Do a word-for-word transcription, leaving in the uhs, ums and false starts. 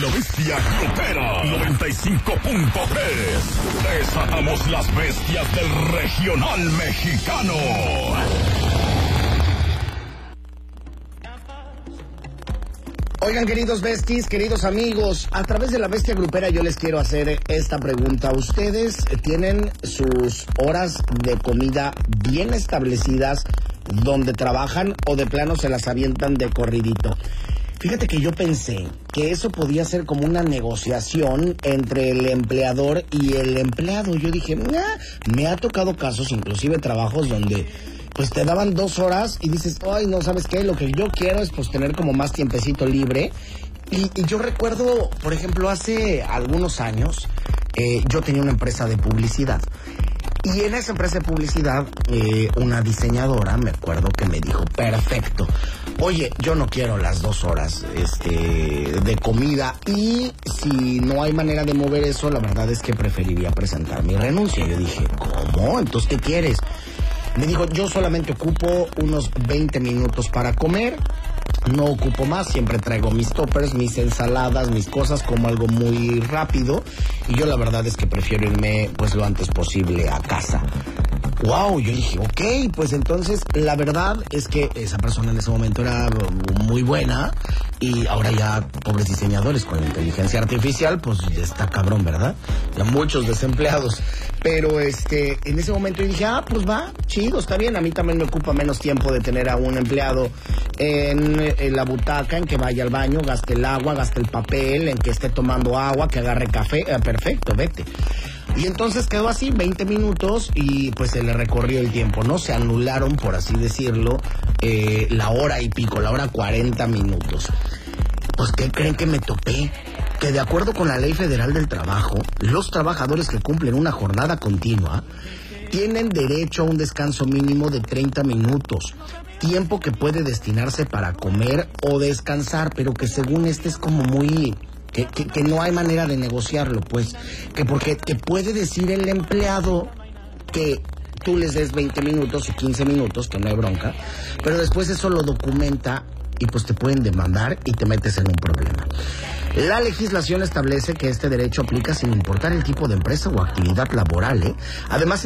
La Bestia Grupera noventa y cinco punto tres. Desatamos las bestias del regional mexicano. Oigan, queridos besties, queridos amigos, a través de La Bestia Grupera yo les quiero hacer esta pregunta. ¿Ustedes tienen sus horas de comida bien establecidas donde trabajan o de plano se las avientan de corridito? Fíjate que yo pensé que eso podía ser como una negociación entre el empleador y el empleado. Yo dije, nah, me ha tocado casos, inclusive trabajos donde pues te daban dos horas y dices, ay, no, ¿sabes qué? Lo que yo quiero es pues tener como más tiempecito libre. Y, y yo recuerdo, por ejemplo, hace algunos años, eh, yo tenía una empresa de publicidad. Y en esa empresa de publicidad, eh, una diseñadora, me acuerdo que me dijo, perfecto, oye, yo no quiero las dos horas este, de comida y si no hay manera de mover eso, la verdad es que preferiría presentar mi renuncia. Yo dije, ¿cómo? ¿Entonces qué quieres? Me dijo, yo solamente ocupo unos veinte minutos para comer, no ocupo más, siempre traigo mis toppers, mis ensaladas, mis cosas, como algo muy rápido, y yo la verdad es que prefiero irme pues lo antes posible a casa. Wow, yo dije, ok, pues entonces la verdad es que esa persona en ese momento era muy buena y ahora ya, pobres diseñadores con la inteligencia artificial, pues ya está cabrón, ¿verdad? Ya muchos desempleados. Pero este, en ese momento yo dije, ah, pues va, chido, está bien. A mí también me ocupa menos tiempo de tener a un empleado en, en la butaca, en que vaya al baño, gaste el agua, gaste el papel, en que esté tomando agua, que agarre café. Eh, perfecto, vete. Y entonces quedó así, veinte minutos, y pues se le recorrió el tiempo, ¿no? Se anularon, por así decirlo, eh, la hora y pico, la hora cuarenta minutos. Pues, ¿qué creen que me topé? Que de acuerdo con la Ley Federal del Trabajo, los trabajadores que cumplen una jornada continua tienen derecho a un descanso mínimo de treinta minutos, tiempo que puede destinarse para comer o descansar, pero que según este es como muy... Que, que, que no hay manera de negociarlo, pues, que porque te puede decir el empleado que tú les des veinte minutos y quince minutos, que no hay bronca, pero después eso lo documenta y pues te pueden demandar y te metes en un problema. La legislación establece que este derecho aplica sin importar el tipo de empresa o actividad laboral, ¿eh? Además,